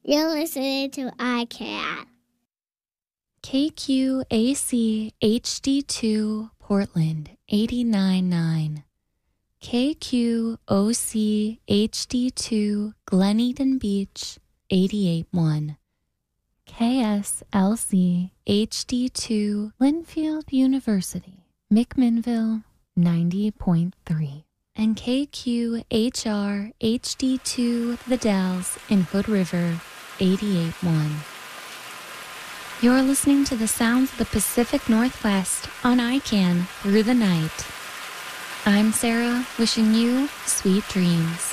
You're listening to iCat. KQAC HD2 Portland 89.9. KQOC HD2 Glen Eden Beach 88.1. KSLC HD2 Linfield University McMinnville 90.3. And KQHR HD2 The Dalles in Hood River 88.1. You're listening to the sounds of the Pacific Northwest on ICANN through the night. I'm Sarah, wishing you sweet dreams.